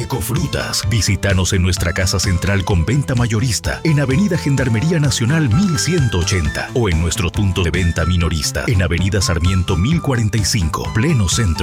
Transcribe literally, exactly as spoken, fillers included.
Ecofrutas. Visítanos en nuestra casa central con venta mayorista en Avenida Gendarmería Nacional mil ciento ochenta o en nuestro punto de venta minorista en Avenida Sarmiento mil cuarenta y cinco, Pleno Centro.